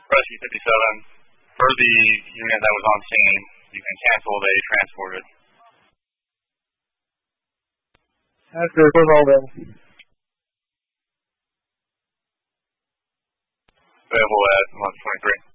Rescue 57. For the unit that was on scene, you can cancel the transported. After all then. Available at 11:23.